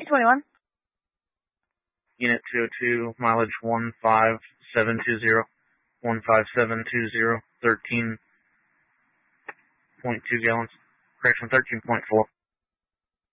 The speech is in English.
221. Unit 202, mileage 15720, 15720, 13.2 gallons. Correction, 13.4.